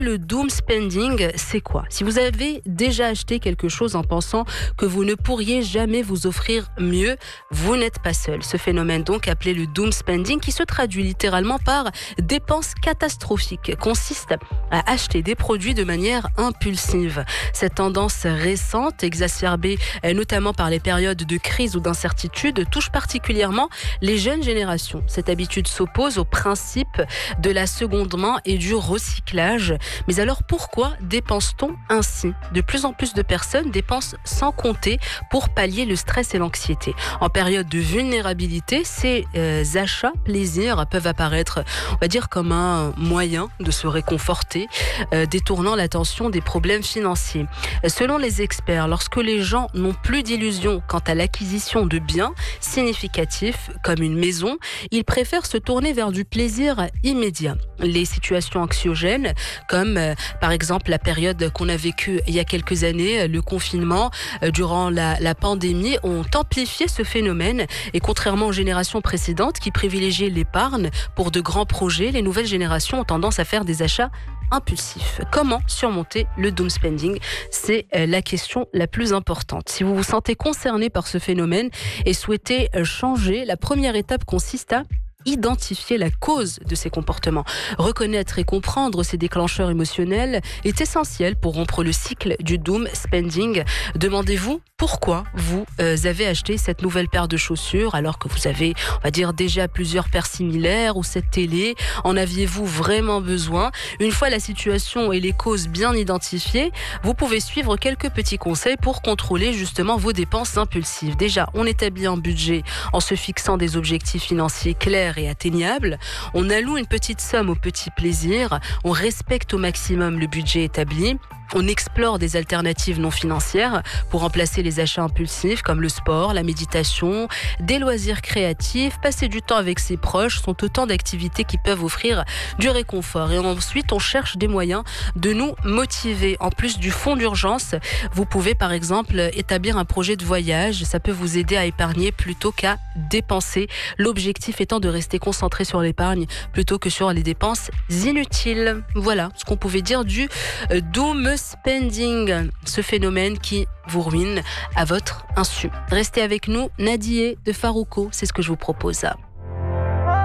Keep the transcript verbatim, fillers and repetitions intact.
Le doom spending, c'est quoi? Si vous avez déjà acheté quelque chose en pensant que vous ne pourriez jamais vous offrir mieux, vous n'êtes pas seul. Ce phénomène donc appelé le doom spending, qui se traduit littéralement par dépenses catastrophiques, consiste à acheter des produits de manière impulsive. Cette tendance récente, exacerbée notamment par les périodes de crise ou d'incertitude, touche particulièrement les jeunes générations. Cette habitude s'oppose au principe de la seconde main et du recyclage. Mais alors pourquoi dépense-t-on ainsi? De plus en plus de personnes dépensent sans compter pour pallier le stress et l'anxiété. En période de vulnérabilité, ces euh, achats plaisirs peuvent apparaître, on va dire, comme un moyen de se réconforter, euh, détournant l'attention des problèmes financiers. Selon les experts, lorsque les gens n'ont plus d'illusions quant à l'acquisition de biens significatifs comme une maison, ils préfèrent se tourner vers du plaisir immédiat. Les situations anxiogènes, comme euh, par exemple la période qu'on a vécue il y a quelques années, le confinement euh, durant la, la pandémie, ont amplifié ce phénomène. Et contrairement aux générations précédentes qui privilégiaient l'épargne pour de grands projets, les nouvelles générations ont tendance à faire des achats impulsif. Comment surmonter le doom spending? C'est la question la plus importante. Si vous vous sentez concerné par ce phénomène et souhaitez changer, la première étape consiste à identifier la cause de ces comportements. Reconnaître et comprendre ces déclencheurs émotionnels est essentiel pour rompre le cycle du doom spending. Demandez-vous pourquoi vous euh, avez acheté cette nouvelle paire de chaussures alors que vous avez, on va dire, déjà plusieurs paires similaires, ou cette télé. En aviez-vous vraiment besoin? Une fois la situation et les causes bien identifiées, vous pouvez suivre quelques petits conseils pour contrôler justement vos dépenses impulsives. Déjà, on établit un budget en se fixant des objectifs financiers clairs et atteignable. On alloue une petite somme aux petits plaisirs. On respecte au maximum le budget établi. On explore des alternatives non financières pour remplacer les achats impulsifs comme le sport, la méditation, des loisirs créatifs. Passer du temps avec ses proches sont autant d'activités qui peuvent offrir du réconfort. Et ensuite, on cherche des moyens de nous motiver. En plus du fonds d'urgence, vous pouvez par exemple établir un projet de voyage. Ça peut vous aider à épargner plutôt qu'à dépenser. L'objectif étant de rester concentré sur l'épargne plutôt que sur les dépenses inutiles. Voilà ce qu'on pouvait dire du doom spending, ce phénomène qui vous ruine à votre insu. Restez avec nous, Nadié de Farouko, c'est ce que je vous propose.